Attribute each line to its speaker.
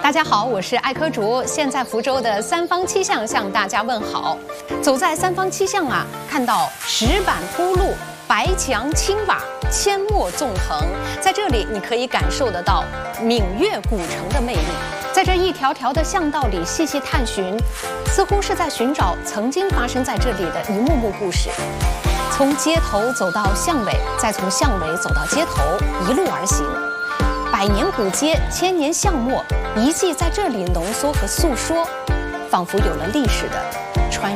Speaker 1: 大家好，我是艾科竹，现在福州的三坊七巷向大家问好。走在三坊七巷啊，看到石板铺路、白墙青瓦、阡陌纵横，在这里你可以感受得到闽粤古城的魅力。在这一条条的巷道里细细探寻，似乎是在寻找曾经发生在这里的一幕幕故事。从街头走到巷尾，再从巷尾走到街头，一路而行。百年古街，千年巷陌，遗迹在这里浓缩和诉说，仿佛有了历史的